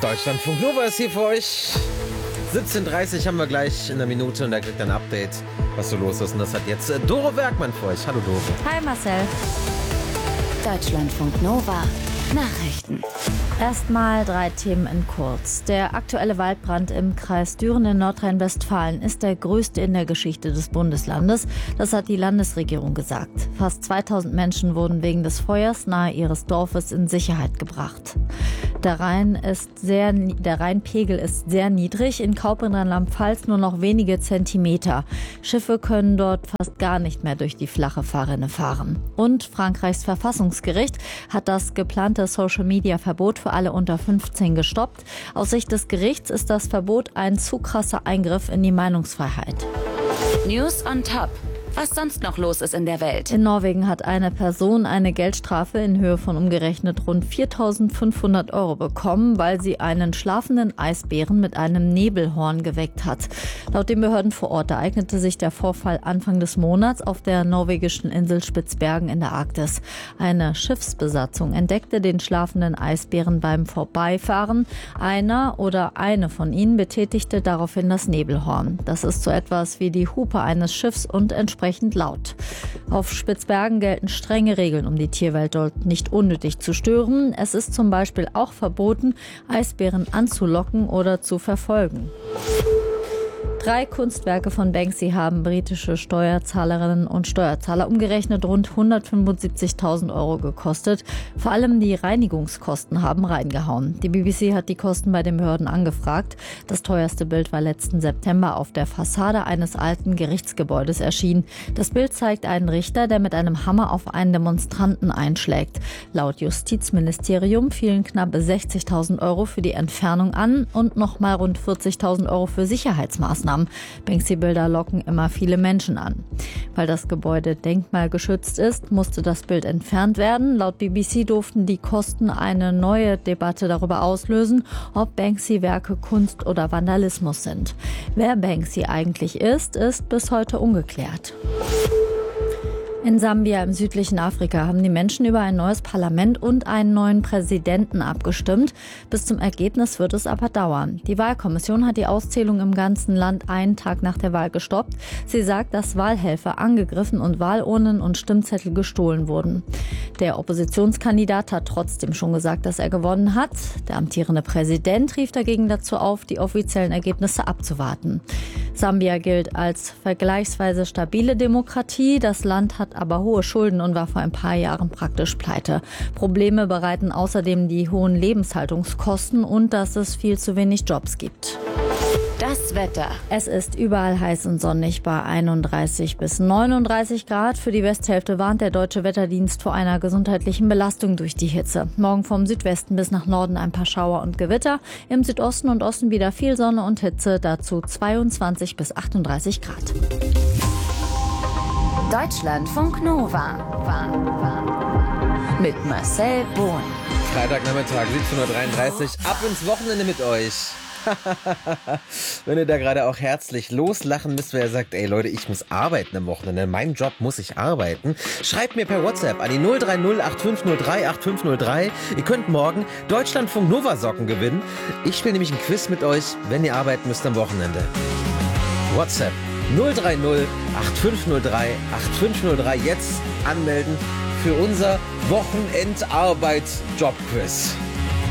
Deutschlandfunk Nova ist hier für euch. 17:30 haben wir gleich in einer Minute und da kriegt ihr ein Update, was so los ist. Und das hat jetzt Doro Werkmann für euch. Hallo Doro. Hi Marcel. Deutschlandfunk Nova. Nachrichten. Erstmal 3 Themen in kurz. Der aktuelle Waldbrand im Kreis Düren in Nordrhein-Westfalen ist der größte in der Geschichte des Bundeslandes. Das hat die Landesregierung gesagt. Fast 2000 Menschen wurden wegen des Feuers nahe ihres Dorfes in Sicherheit gebracht. Der Rheinpegel ist sehr niedrig, in Kaup in Rheinland-Pfalz nur noch wenige Zentimeter. Schiffe können dort fast gar nicht mehr durch die flache Fahrrinne fahren. Und Frankreichs Verfassungsgericht hat das geplante Social-Media-Verbot für alle unter 15 gestoppt. Aus Sicht des Gerichts ist das Verbot ein zu krasser Eingriff in die Meinungsfreiheit. News on top. Was sonst noch los ist in der Welt. In Norwegen hat eine Person eine Geldstrafe in Höhe von umgerechnet rund 4.500 € bekommen, weil sie einen schlafenden Eisbären mit einem Nebelhorn geweckt hat. Laut den Behörden vor Ort ereignete sich der Vorfall Anfang des Monats auf der norwegischen Insel Spitzbergen in der Arktis. Eine Schiffsbesatzung entdeckte den schlafenden Eisbären beim Vorbeifahren. Einer oder eine von ihnen betätigte daraufhin das Nebelhorn. Das ist so etwas wie die Hupe eines Schiffs und entsprechend laut. Auf Spitzbergen gelten strenge Regeln, um die Tierwelt dort nicht unnötig zu stören. Es ist zum Beispiel auch verboten, Eisbären anzulocken oder zu verfolgen. 3 Kunstwerke von Banksy haben britische Steuerzahlerinnen und Steuerzahler umgerechnet rund 175.000 € gekostet. Vor allem die Reinigungskosten haben reingehauen. Die BBC hat die Kosten bei den Behörden angefragt. Das teuerste Bild war letzten September auf der Fassade eines alten Gerichtsgebäudes erschienen. Das Bild zeigt einen Richter, der mit einem Hammer auf einen Demonstranten einschlägt. Laut Justizministerium fielen knapp 60.000 € für die Entfernung an und nochmal rund 40.000 € für Sicherheitsmaßnahmen. Banksy-Bilder locken immer viele Menschen an. Weil das Gebäude denkmalgeschützt ist, musste das Bild entfernt werden. Laut BBC durften die Kosten eine neue Debatte darüber auslösen, ob Banksy-Werke Kunst oder Vandalismus sind. Wer Banksy eigentlich ist bis heute ungeklärt. In Sambia im südlichen Afrika haben die Menschen über ein neues Parlament und einen neuen Präsidenten abgestimmt. Bis zum Ergebnis wird es aber dauern. Die Wahlkommission hat die Auszählung im ganzen Land einen Tag nach der Wahl gestoppt. Sie sagt, dass Wahlhelfer angegriffen und Wahlurnen und Stimmzettel gestohlen wurden. Der Oppositionskandidat hat trotzdem schon gesagt, dass er gewonnen hat. Der amtierende Präsident rief dagegen dazu auf, die offiziellen Ergebnisse abzuwarten. Sambia gilt als vergleichsweise stabile Demokratie. Das Land hat aber hohe Schulden und war vor ein paar Jahren praktisch pleite. Probleme bereiten außerdem die hohen Lebenshaltungskosten und dass es viel zu wenig Jobs gibt. Das Wetter. Es ist überall heiß und sonnig bei 31 bis 39 Grad. Für die Westhälfte warnt der Deutsche Wetterdienst vor einer gesundheitlichen Belastung durch die Hitze. Morgen vom Südwesten bis nach Norden ein paar Schauer und Gewitter. Im Südosten und Osten wieder viel Sonne und Hitze. Dazu 22 bis 38 Grad. Deutschlandfunk Nova. Mit Marcel Bohn. Freitagnachmittag, 17:33 Uhr. Ab ins Wochenende mit euch. Wenn ihr da gerade auch herzlich loslachen müsst, wer sagt, ey Leute, ich muss arbeiten am Wochenende, mein Job muss ich arbeiten, schreibt mir per WhatsApp an die 030 8503 8503. Ihr könnt morgen Deutschlandfunk Nova Socken gewinnen. Ich spiele nämlich ein Quiz mit euch, wenn ihr arbeiten müsst am Wochenende. WhatsApp 030 8503 8503. Jetzt anmelden für unser Wochenendarbeit-Job-Quiz.